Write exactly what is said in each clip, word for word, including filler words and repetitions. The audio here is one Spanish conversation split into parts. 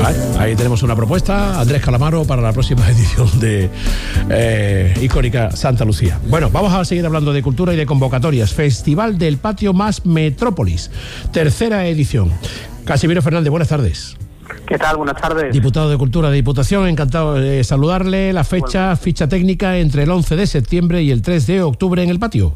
Ahí, ahí tenemos una propuesta, Andrés Calamaro, para la próxima edición de eh, Icónica Santa Lucía. Bueno, vamos a seguir hablando de cultura y de convocatorias. Festival del Patio Más Metrópolis, tercera edición. Casimiro Fernández, buenas tardes. ¿Qué tal? Buenas tardes. Diputado de Cultura de Diputación, encantado de saludarle. La fecha, bueno. ficha técnica entre el once de septiembre y el tres de octubre en el patio.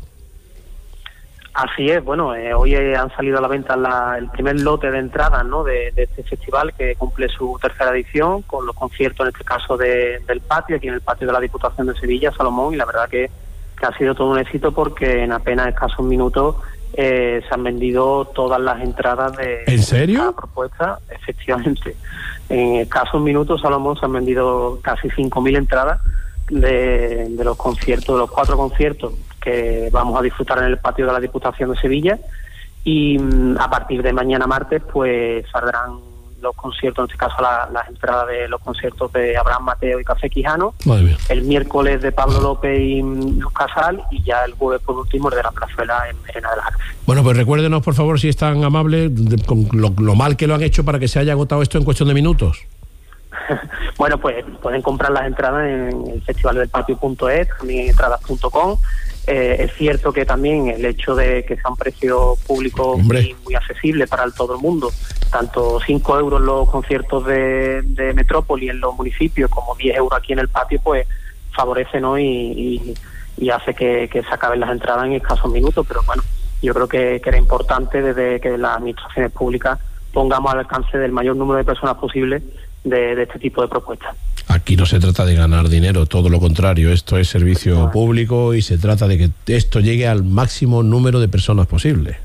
Así es, bueno, eh, hoy eh, han salido a la venta la, el primer lote de entradas, ¿no?, de, de este festival que cumple su tercera edición, con los conciertos, en este caso, de, del patio, aquí en el patio de la Diputación de Sevilla, Salomón, y la verdad que, que ha sido todo un éxito porque en apenas escasos minutos eh, se han vendido todas las entradas de... ¿En serio? La propuesta, efectivamente. En escasos minutos, Salomón, se han vendido casi cinco mil entradas de, de los conciertos, de los cuatro conciertos que vamos a disfrutar en el patio de la Diputación de Sevilla, y mmm, a partir de mañana martes pues saldrán los conciertos, en este caso la, las entradas de los conciertos de Abraham Mateo y Café Quijano, el miércoles de Pablo López y Luz Casal, y ya el jueves por último el de la Plazuela en Merena de las Artes. Bueno, pues recuérdenos por favor, si es tan amable, de, con lo, lo mal que lo han hecho para que se haya agotado esto en cuestión de minutos. Bueno, pues pueden comprar las entradas en el festival del patio punto es, también en entradas punto com. Eh, es cierto que también el hecho de que sea un precio público muy, muy accesible para el, todo el mundo, tanto cinco euros los conciertos de, de Metrópoli en los municipios como diez euros aquí en el patio, pues favorece, ¿no?, y, y, y hace que, que se acaben las entradas en escasos minutos. Pero bueno, yo creo que, que era importante desde que las administraciones públicas pongamos al alcance del mayor número de personas posible de, de este tipo de propuestas. Aquí no se trata de ganar dinero, todo lo contrario, esto es servicio público y se trata de que esto llegue al máximo número de personas posible.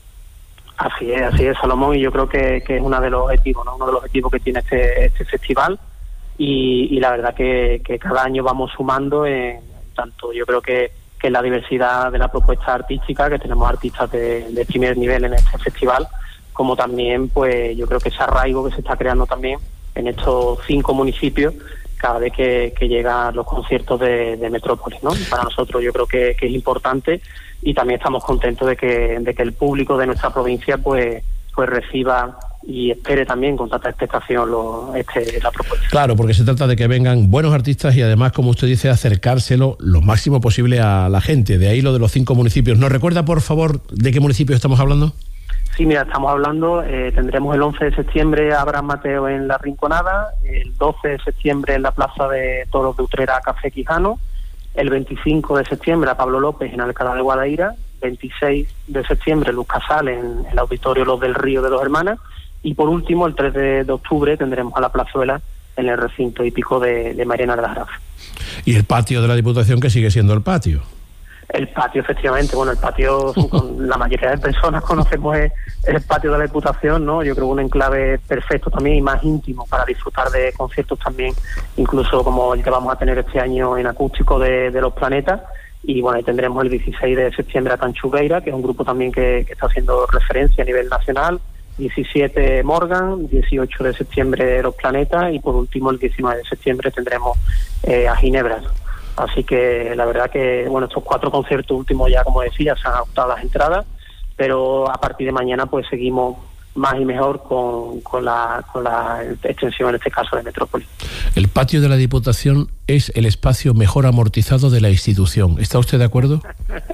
Así es, así es, Salomón, y yo creo que, que es uno de los objetivos, ¿no?, uno de los objetivos que tiene este, este festival, y, y la verdad que, que cada año vamos sumando en tanto, yo creo que, que la diversidad de la propuesta artística, que tenemos artistas de, de primer nivel en este festival, como también, pues yo creo que ese arraigo que se está creando también en estos cinco municipios cada vez que, que llegan los conciertos de, de Metrópolis, ¿no? Para nosotros yo creo que, que es importante, y también estamos contentos de que, de que el público de nuestra provincia pues, pues reciba y espere también con tanta expectación lo, este, la propuesta. Claro, porque se trata de que vengan buenos artistas y además, como usted dice, acercárselo lo máximo posible a la gente. De ahí lo de los cinco municipios. ¿Nos recuerda, por favor, de qué municipios estamos hablando? Sí, mira, estamos hablando, eh, tendremos el once de septiembre a Abraham Mateo en La Rinconada, el doce de septiembre en la Plaza de Toros de Utrera Café Quijano, el veinticinco de septiembre a Pablo López en Alcalá de Guadaira, veintiséis de septiembre Luz Casal en el Auditorio Los del Río de Dos Hermanas, y por último el tres de octubre tendremos a la Plazuela en el recinto hípico de, de Merena de las Artes. ¿Y el patio de la Diputación, que sigue siendo el patio? El patio, efectivamente, bueno, el patio, con la mayoría de personas conocemos el, el patio de la Diputación, ¿no? Yo creo que un enclave perfecto también y más íntimo para disfrutar de conciertos también, incluso como el que vamos a tener este año en acústico de, de Los Planetas. Y bueno, ahí tendremos el dieciséis de septiembre a Tanchugueira, que es un grupo también que, que está haciendo referencia a nivel nacional, diecisiete Morgan, dieciocho de septiembre Los Planetas, y por último el diecinueve de septiembre tendremos eh, a Ginebra. Así que la verdad que, bueno, estos cuatro conciertos últimos ya, como decía, se han agotado las entradas, pero a partir de mañana pues seguimos más y mejor con, con, la, con la extensión, en este caso, de Metrópoli. El patio de la Diputación es el espacio mejor amortizado de la institución. ¿Está usted de acuerdo?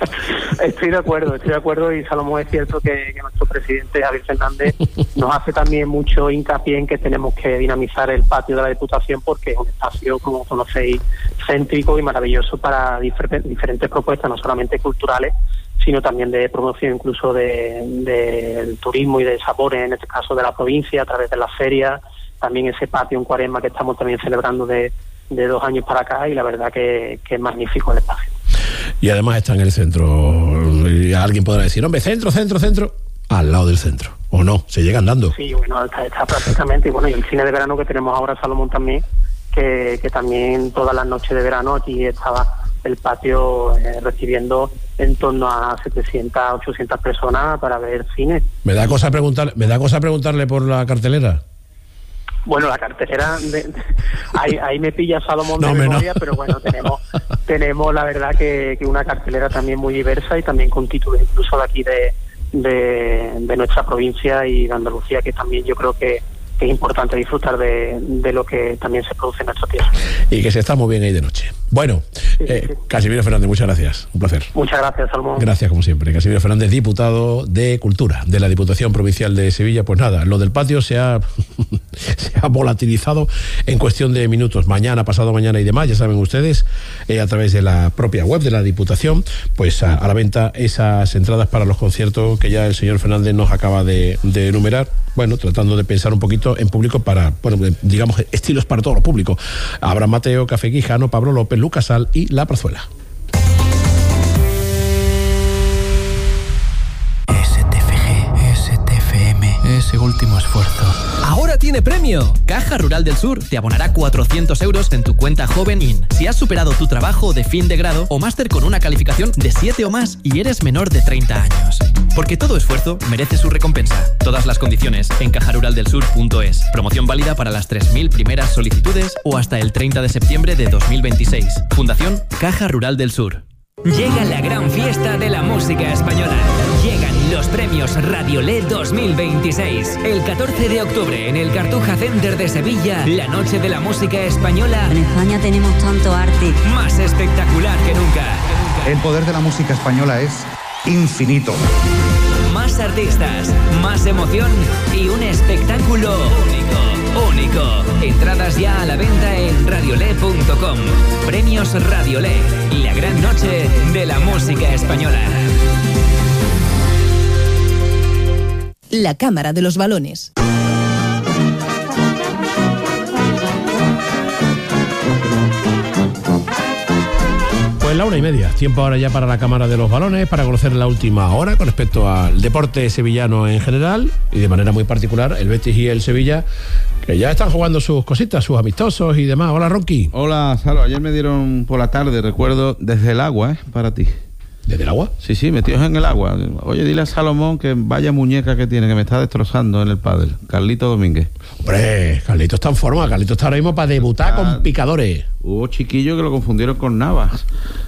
Estoy de acuerdo, estoy de acuerdo, y Salomón, es cierto que, que nuestro presidente Javier Fernández nos hace también mucho hincapié en que tenemos que dinamizar el patio de la Diputación, porque es un espacio, como conocéis, céntrico y maravilloso para difer- diferentes propuestas, no solamente culturales, sino también de promoción incluso del de, de turismo y de sabores, en este caso de la provincia, a través de las ferias, también ese patio en Cuaresma que estamos también celebrando de, de dos años para acá, y la verdad que, que es magnífico el espacio. Y además está en el centro. Y alguien podrá decir, hombre, centro, centro, centro, al lado del centro. ¿O no? ¿Se llega andando? Sí, bueno, está, está prácticamente. Y bueno, y el cine de verano que tenemos ahora, Salomón, también, que, que también todas las noches de verano aquí estaba el patio eh, recibiendo en torno a setecientas, ochocientas personas para ver cine. Me da cosa preguntar, me da cosa preguntarle por la cartelera. Bueno, la cartelera, de, de, ahí, ahí me pilla Salomón no, de memoria, no. Pero bueno, tenemos tenemos la verdad que, que una cartelera también muy diversa, y también con títulos incluso de aquí de, de, de nuestra provincia y de Andalucía, que también yo creo que, que es importante disfrutar de, de lo que también se produce en nuestra tierra. Y que se está muy bien ahí de noche. Bueno, sí, eh, sí. Casimiro Fernández, muchas gracias, un placer. Muchas gracias, Salomón. Gracias, como siempre. Casimiro Fernández, diputado de Cultura de la Diputación Provincial de Sevilla. Pues nada, lo del patio se ha, se ha volatilizado en cuestión de minutos. Mañana, pasado mañana y demás, ya saben ustedes, eh, a través de la propia web de la Diputación, pues a, a la venta esas entradas para los conciertos que ya el señor Fernández nos acaba de, de enumerar. Bueno, tratando de pensar un poquito en público para, bueno, digamos, estilos para todo lo público. Abraham Mateo, Café Quijano, Pablo López, Lucas Sal y La Plazuela. S T F G, S T F M, ese último esfuerzo. ¡Ahora tiene premio! Caja Rural del Sur te abonará cuatrocientos euros en tu cuenta Joven In si has superado tu trabajo de fin de grado o máster con una calificación de siete o más y eres menor de treinta años. Porque todo esfuerzo merece su recompensa. Todas las condiciones en caja rural del sur punto es. Promoción válida para las tres mil primeras solicitudes o hasta el treinta de septiembre de dos mil veintiséis. Fundación Caja Rural del Sur. Llega la gran fiesta de la música española. Llegan los premios Radiolé dos mil veintiséis. El catorce de octubre en el Cartuja Center de Sevilla, la noche de la música española. En España tenemos tanto arte. Más espectacular que nunca. El poder de la música española es infinito. Más artistas, más emoción y un espectáculo único, único. Entradas ya a la venta en radiolé punto com. Premios Radiolé, la gran noche de la música española. La Cámara de los Balones. Pues la una y media, tiempo ahora ya para la Cámara de los Balones, para conocer la última hora con respecto al deporte sevillano en general y de manera muy particular el Betis y el Sevilla, que ya están jugando sus cositas, sus amistosos y demás. Hola, Ronqui. Hola, Salo. Ayer me dieron por la tarde, recuerdo, desde el agua, ¿eh? Para ti. ¿Desde el agua? Sí, sí, metidos en el agua. Oye, dile a Salomón que vaya muñeca que tiene, que me está destrozando en el pádel. Carlito Domínguez. Hombre, Carlito está en forma. Carlito está ahora mismo para debutar ah, con picadores. Hubo chiquillos que lo confundieron con Navas.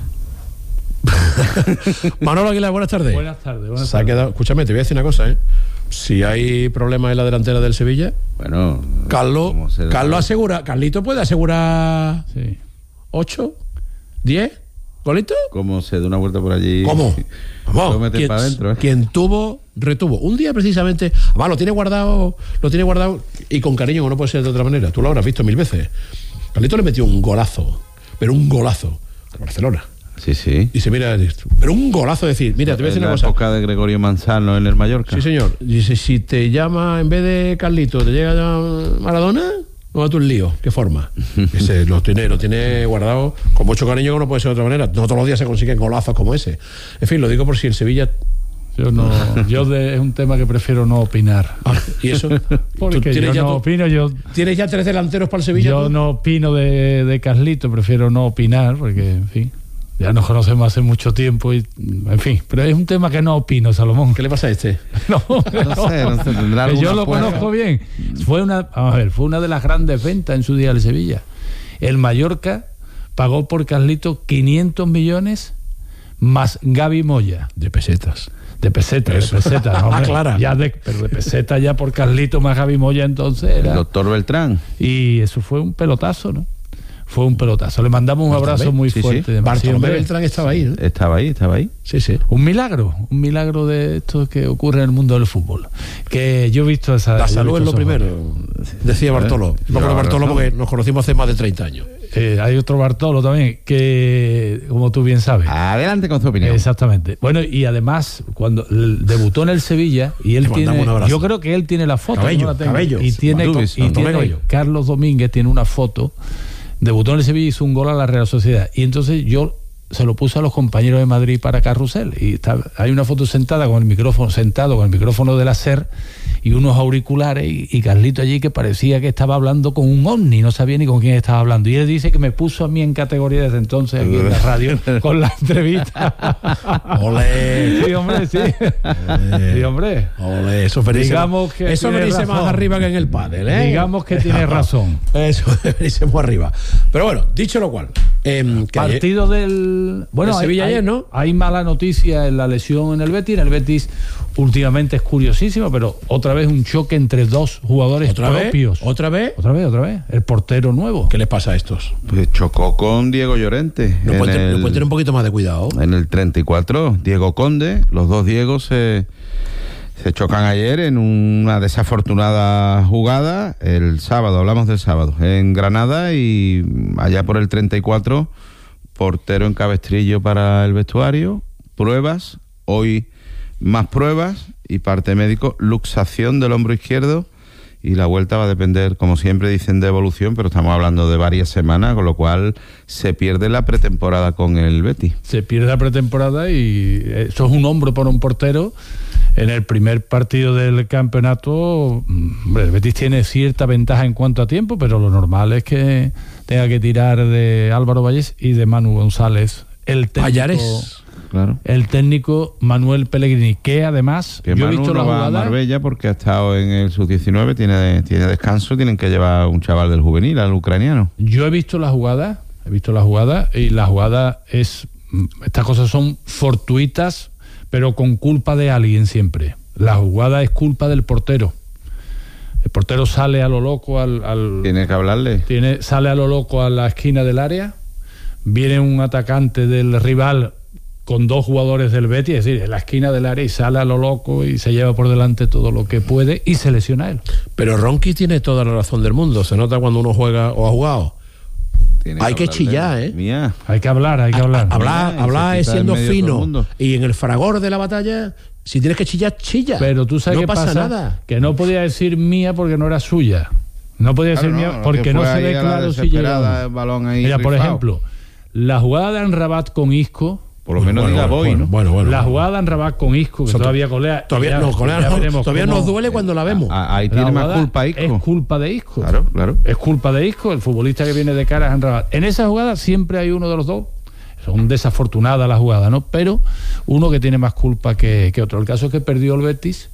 Manolo Aguilar, buenas tardes. Buenas tardes, buenas Se ha tardes. quedado, escúchame, te voy a decir una cosa, ¿eh? Si hay problemas en la delantera del Sevilla, bueno, Carlos, Carlos asegura, Carlito puede asegurar sí. ocho, diez golitos. ¿Cómo se da una vuelta por allí? ¿Cómo? Vamos, quien, para adentro, ¿eh? quien tuvo, retuvo. Un día precisamente, además lo tiene guardado, lo tiene guardado y con cariño, como no puede ser de otra manera. Tú lo habrás visto mil veces. Carlito le metió un golazo, pero un golazo a Barcelona. Sí, sí. Y se mira, pero un golazo, decir, mira, te voy a decir una cosa. En la época de Gregorio Manzano en el Mallorca. Sí, señor. Dice, si te llama, en vez de Carlito, te llega Maradona, no va tú el lío. ¿Qué forma? Ese lo tiene, lo tiene guardado con mucho cariño, como no puede ser de otra manera. No todos los días se consiguen golazos como ese. En fin, lo digo por si el Sevilla... Yo no, yo de, es un tema que prefiero no opinar. Ah, ¿y eso? Porque yo no opino, yo... ¿Tienes ya tres delanteros para el Sevilla? Yo ¿tú? no opino de, de Carlito, prefiero no opinar, porque, en fin... Ya nos conocemos hace mucho tiempo y, en fin, pero es un tema que no opino, Salomón. ¿Qué le pasa a este? No, no, no sé, no sé, tendrá yo lo puerta. conozco bien. Fue una, vamos a ver, fue una de las grandes ventas en su día de Sevilla. El Mallorca pagó por Carlito quinientos millones más Gaby Moya. De pesetas. De pesetas, de pesetas. No, ah, claro. Ya de, pero de pesetas ya por Carlito más Gaby Moya entonces era... El doctor Beltrán. Y eso fue un pelotazo, ¿no? Fue un pelotazo. Le mandamos un abrazo muy sí, fuerte. Sí. Bartolomé Beltrán estaba ahí, ¿no? Estaba ahí, estaba ahí. Sí, sí. Un milagro, un milagro de esto que ocurre en el mundo del fútbol. Que yo he visto esa... La salud es lo primero, decía Bartolo. No con Bartolo porque nos conocimos hace más de treinta años. Eh, hay otro Bartolo también, que como tú bien sabes. Adelante con su opinión. Exactamente. Bueno, y además, cuando debutó en el Sevilla, y él tiene... Yo creo que él tiene la foto. Cabello, no la tengo, cabello. Y tiene, y tiene, tiene Carlos Domínguez tiene una foto. Debutó en el Sevilla y hizo un gol a la Real Sociedad. Y entonces yo se lo puse a los compañeros de Madrid para Carrusel. Y está, hay una foto sentada con el micrófono, sentado con el micrófono de la SER y unos auriculares. Y, y Carlito allí que parecía que estaba hablando con un ovni, no sabía ni con quién estaba hablando. Y él dice que me puso a mí en categoría desde entonces aquí en la radio con la entrevista. ¡Ole! Sí, hombre, sí. Ole. Sí, hombre. Ole, eso digamos que eso me dice más arriba que en el pádel, ¿eh? Digamos que tiene razón. Eso me dice muy arriba. Pero bueno, dicho lo cual, Eh, Partido ayer, del... Bueno, el Sevilla hay, ayer, ¿no? Hay mala noticia en la lesión en el Betis. En el Betis últimamente es curiosísimo, pero otra vez un choque entre dos jugadores ¿Otra propios. Vez? ¿Otra vez? Otra vez, otra vez. El portero nuevo. ¿Qué les pasa a estos? Pues chocó con Diego Llorente. No pueden el, no puede tener un poquito más de cuidado. En el treinta y cuatro, Diego Conde, los dos Diegos se... Se chocan ayer en una desafortunada jugada, el sábado, hablamos del sábado, en Granada, y allá por el treinta y cuatro, portero en cabestrillo para el vestuario, pruebas, hoy más pruebas y parte médico, luxación del hombro izquierdo, y la vuelta va a depender, como siempre dicen, de evolución, pero estamos hablando de varias semanas, con lo cual se pierde la pretemporada con el Betis. Se pierde la pretemporada y eso es un hombro para un portero. En el primer partido del campeonato, hombre, el Betis tiene cierta ventaja en cuanto a tiempo, pero lo normal es que tenga que tirar de Álvaro Vallés y de Manu González. El técnico, Payares. Claro. El técnico Manuel Pellegrini, que además que yo Manu he visto no la va jugada, a Marbella porque ha estado en el sub diecinueve, tiene, tiene descanso, tienen que llevar un chaval del juvenil, al ucraniano. Yo he visto la jugada, he visto la jugada y la jugada es, estas cosas son fortuitas, pero con culpa de alguien siempre. La jugada es culpa del portero. El portero sale a lo loco al... al Tiene que hablarle. Tiene, sale a lo loco a la esquina del área, viene un atacante del rival con dos jugadores del Betis, es decir, en la esquina del área, y sale a lo loco y se lleva por delante todo lo que puede y se lesiona él. Pero Ronqui tiene toda la razón del mundo. Se nota cuando uno juega o ha jugado. Tiene hay que, que chillar, ¿eh? Mía. Hay que hablar, hay que hablar. A, a, hablar, Mía, hablar es siendo fino. Y en el fragor de la batalla, si tienes que chillar, chilla. Pero tú sabes no qué pasa, pasa, nada. Que no podía decir mía porque no era suya. No podía Claro, decir no, mía porque no se ve claro si llega. El balón ahí Mira, por rifado. ejemplo, la jugada de Anrabat con Isco. Por lo menos bueno, diga bueno, voy, bueno, ¿no? Bueno, bueno. La jugada de Anrabat con Isco, que Eso todavía colea. Todavía, ya, no, colea, ya no, veremos todavía cómo- nos duele cuando la vemos. Ah, ahí La tiene más jugada culpa Isco. Es culpa de Isco. Claro, claro. Es culpa de Isco, el futbolista que viene de cara es Anrabat. En esa jugada siempre hay uno de los dos. Son desafortunada la jugada, ¿no? Pero uno que tiene más culpa que, que otro. El caso es que perdió el Betis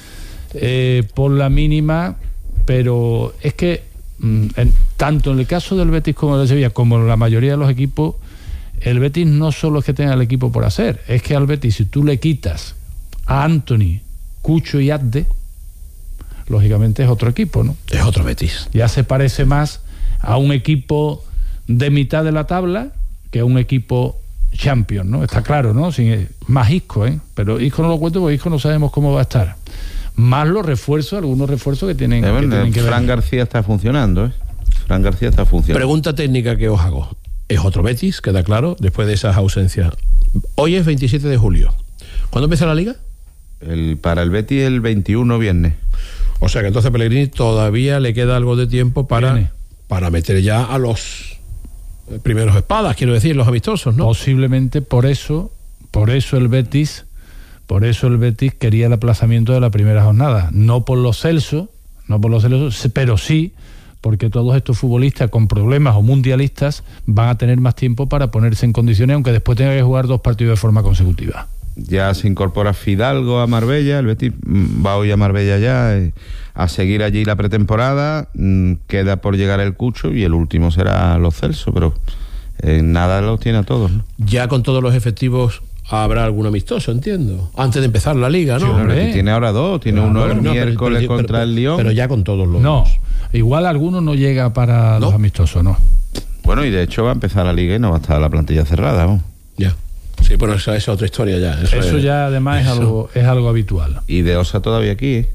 eh, por la mínima, pero es que mm, en, tanto en el caso del Betis como del Sevilla, como en la mayoría de los equipos, el Betis no solo es que tenga el equipo por hacer, es que al Betis, si tú le quitas a Anthony, Cucho y Abde, lógicamente es otro equipo, ¿no? Es otro Betis. Ya se parece más a un equipo de mitad de la tabla que a un equipo champion, ¿no? Está claro, ¿no? Sin, más Isco, ¿eh? Pero Isco no lo cuento porque Isco no sabemos cómo va a estar. Más los refuerzos, algunos refuerzos que tienen, Eh, bueno, que, tienen que Fran venir. García está funcionando, ¿eh? Fran García está funcionando. Pregunta técnica que os hago. Es otro Betis, queda claro, después de esas ausencias. Hoy es veintisiete de julio. ¿Cuándo empieza la Liga? El, para el Betis el veintiuno viernes. O sea que entonces Pellegrini todavía le queda algo de tiempo para, Viene. para meter ya a los primeros espadas, quiero decir, los amistosos, ¿no? Posiblemente por eso, por eso el Betis, por eso el Betis quería el aplazamiento de la primera jornada, no por los Celso, no por los Celso, pero sí porque todos estos futbolistas con problemas o mundialistas van a tener más tiempo para ponerse en condiciones, aunque después tenga que jugar dos partidos de forma consecutiva. Ya se incorpora Fidalgo a Marbella, el Betis va hoy a Marbella ya eh, a seguir allí la pretemporada, mm, queda por llegar el Cucho y el último será los Celso, pero eh, nada los tiene a todos, ¿no? Ya con todos los efectivos habrá algún amistoso, entiendo, antes de empezar la Liga, ¿no? Sí, el Betis tiene ahora dos, tiene Claro, uno el no, pero- miércoles pero- contra pero- el Lyon. Pero ya con todos los... No, igual alguno no llega para ¿No? los amistosos, ¿no? Bueno, y de hecho va a empezar la Liga y no va a estar la plantilla cerrada, ¿no? Ya. Sí, bueno, esa es otra historia ya. Eso, Eso es- ya además eso. es algo, es algo habitual. Y de Osa todavía aquí, ¿eh?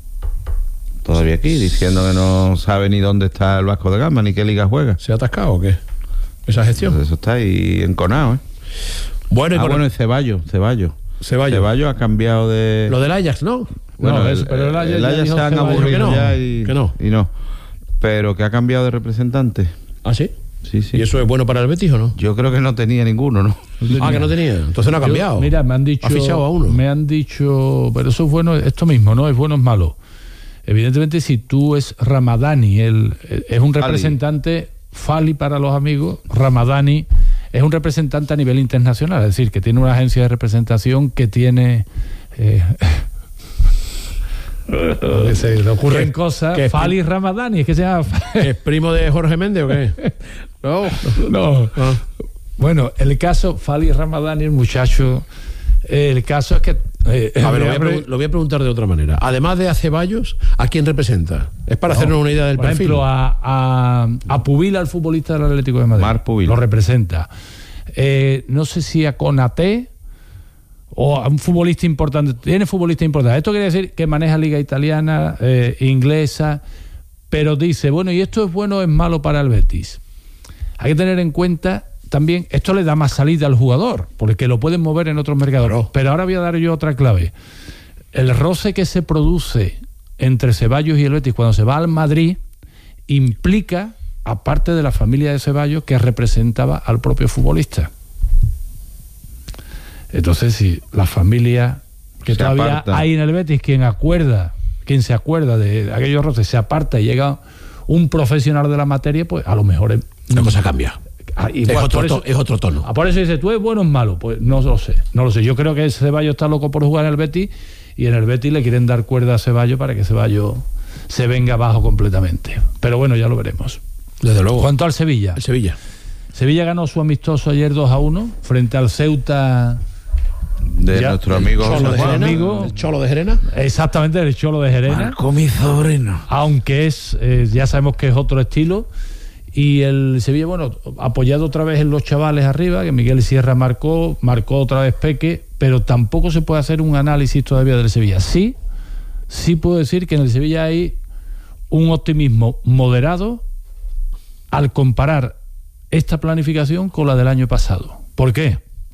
Todavía aquí, diciendo que no sabe ni dónde está el Vasco de Gama, ni qué liga juega. ¿Se ha atascado o qué? Esa gestión. Pues eso está ahí enconado, ¿eh? Bueno, y Ah, con bueno, el- el Ceballos, Ceballos. Ceballos. Ceballos ha cambiado de... Lo del Ajax, ¿no? Bueno, No, el, eso, pero el Ajax el ya Ajax dijo se han Ceballos aburrido que no, ya y, que no. y no. Pero que ha cambiado de representante. ¿Ah, sí? Sí, sí. ¿Y eso es bueno para el Betis o no? Yo creo que no tenía ninguno, ¿no? Ah, que no tenía. Entonces no ha Yo- cambiado. mira, me han dicho... Ha fichado a uno. Me han dicho... Pero eso es bueno, esto mismo, ¿no? Es bueno, es malo. Evidentemente, si tú es Ramadani, él es un representante, Fali para los amigos, Ramadani es un representante a nivel internacional, es decir, que tiene una agencia de representación que tiene... Eh, Se le ocurren cosas. Que Fali Ramadani, es que se llama. ¿Es primo de Jorge Méndez o qué? No, no. Ah. Bueno, el caso Fali Ramadani, el muchacho, el caso es que. Eh, a ver, lo voy a, pre- lo voy a preguntar de otra manera. Además de a Ceballos, ¿a quién representa? Es para no, hacernos una idea del por perfil. Por ejemplo, a, a, a Pubila, el futbolista del Atlético de Madrid. Marc Pubila. Lo representa. Eh, no sé si a Konaté o a un futbolista importante. Tiene futbolista importante. Esto quiere decir que maneja liga italiana, eh, inglesa, pero dice, bueno, ¿y esto es bueno o es malo para el Betis? Hay que tener en cuenta también, esto le da más salida al jugador, porque lo pueden mover en otros mercados. Claro. Pero ahora voy a dar yo otra clave. El roce que se produce entre Ceballos y el Betis cuando se va al Madrid implica, aparte de la familia de Ceballos, que representaba al propio futbolista. Entonces, si la familia que se todavía aparta. Hay en el Betis, quien acuerda, quien se acuerda de aquellos roces, se aparta y llega un profesional de la materia, pues a lo mejor es, la cosa cambia. Igual, es, otro eso, to, es otro tono. Por eso dice, ¿tú es bueno o es malo? Pues no lo sé, no lo sé. Yo creo que Ceballos está loco por jugar en el Betis y en el Betis le quieren dar cuerda a Ceballos para que Ceballos se venga abajo completamente. Pero bueno, ya lo veremos. Desde luego. Cuanto al Sevilla. El Sevilla. Sevilla ganó su amistoso ayer dos a uno frente al Ceuta de ya, nuestro amigo Cholo de Gerena, amigo, el Cholo de Gerena. Exactamente, el Cholo de Gerena. Marco mi sobrino. Aunque es, eh, ya sabemos que es otro estilo. Y el Sevilla, bueno, apoyado otra vez en los chavales arriba, que Miguel Sierra marcó, marcó otra vez Peque, pero tampoco se puede hacer un análisis todavía del Sevilla. Sí, sí puedo decir que en el Sevilla hay un optimismo moderado al comparar esta planificación con la del año pasado. ¿Por qué?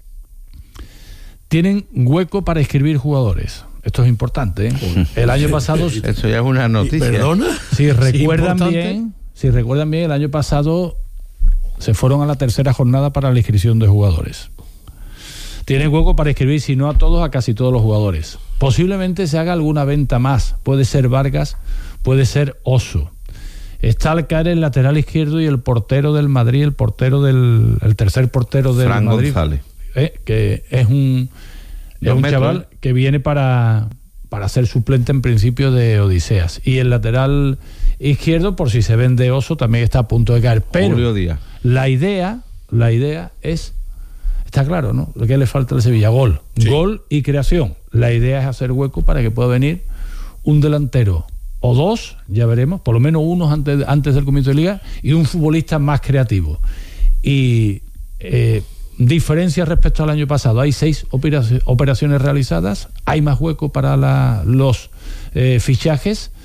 Tienen hueco para inscribir jugadores. Esto es importante, ¿eh? El año pasado... Eso ya es una noticia. ¿Perdona? Si recuerdan sí, bien... Si recuerdan bien, el año pasado se fueron a la tercera jornada para la inscripción de jugadores. Tienen hueco para inscribir, si no a todos, a casi todos los jugadores. Posiblemente se haga alguna venta más. Puede ser Vargas, puede ser Oso. Está Alcaer, el lateral izquierdo, y el portero del Madrid, el portero del el tercer portero del Fran Madrid. González. Eh, que es un, es un chaval que viene para, para ser suplente en principio de Odiseas. Y el lateral izquierdo, por si se vende Oso, también está a punto de caer. Pero Julio Díaz. la idea, la idea es, está claro, ¿no? Lo que le falta al Sevilla, gol. Sí. Gol y creación. La idea es hacer hueco para que pueda venir un delantero o dos, ya veremos, por lo menos unos antes, antes del comienzo de liga, y un futbolista más creativo. Y eh, diferencia respecto al año pasado, hay seis operaciones realizadas, hay más hueco para la, los eh, fichajes.